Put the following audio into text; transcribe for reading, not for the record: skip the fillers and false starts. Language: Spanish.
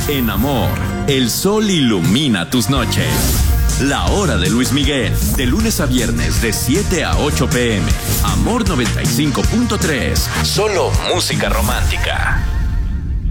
En amor, el sol ilumina tus noches. La hora de Luis Miguel, de lunes a viernes de 7 a 8 p.m. Amor 95.3, solo música romántica.